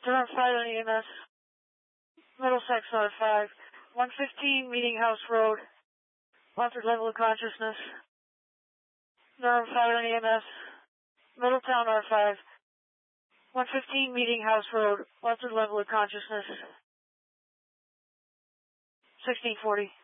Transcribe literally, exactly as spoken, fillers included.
Durham Fire E M S, Middlesex R five, one fifteen Meeting House Road, one-third level of consciousness. Durham Fire E M S, Middletown R five, one fifteen Meeting House Road, one-third level of consciousness. sixteen forty.